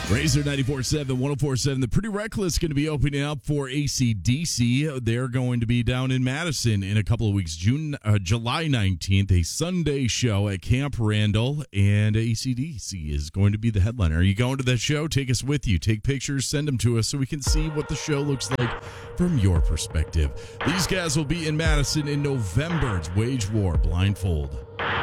Razor 94.7, 104.7. The Pretty Reckless going to be opening up for AC/DC. They're going to be down in Madison in a couple of weeks. July 19th, a Sunday show at Camp Randall, and AC/DC is going to be the headliner. Are you going to that show? Take us with you. Take pictures, send them to us so we can see what the show looks like from your perspective. These guys will be in Madison in November. It's Wage War Blindfold.